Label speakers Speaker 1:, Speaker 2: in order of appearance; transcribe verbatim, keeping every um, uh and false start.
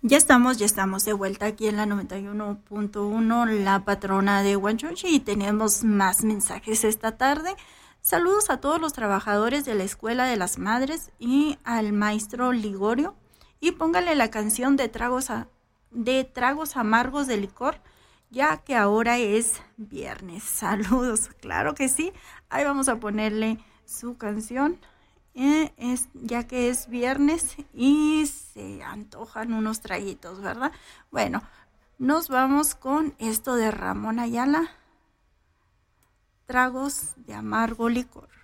Speaker 1: Ya estamos, ya estamos de vuelta aquí en la noventa y uno punto uno, la patrona de Huanchuchi, y tenemos más mensajes esta tarde. Saludos a todos los trabajadores de la Escuela de las Madres y al maestro Ligorio. Y póngale la canción de tragos, a, de tragos amargos de licor, ya que ahora es viernes. Saludos, claro que sí. Ahí vamos a ponerle su canción. Eh, es, ya que es viernes y se antojan unos traguitos, ¿verdad? Bueno, nos vamos con esto de Ramón Ayala, tragos de amargo licor.